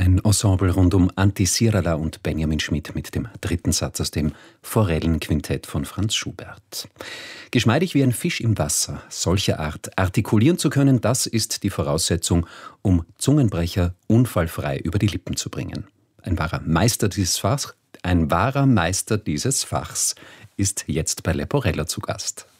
Ein Ensemble rund um Antti Sirala und Benjamin Schmidt mit dem dritten Satz aus dem Forellenquintett von Franz Schubert. Geschmeidig wie ein Fisch im Wasser, solcher Art artikulieren zu können, das ist die Voraussetzung, um Zungenbrecher unfallfrei über die Lippen zu bringen. Ein wahrer Meister dieses Fachs ist jetzt bei Leporella zu Gast.